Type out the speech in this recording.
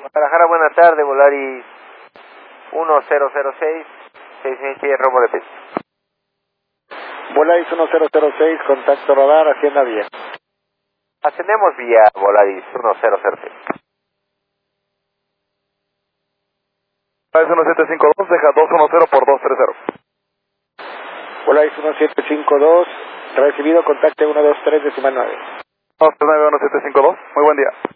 Guadalajara, buenas tardes, Volaris 1006, 667, robo de peso. Volaris 1006, contacto radar, Hacienda Vía. Ascendemos vía Volaris 1006. Volaris 1752, deja 210 por 230. Volaris 1752, recibido, contacte 123 decimal 9. 239 1752, muy buen día.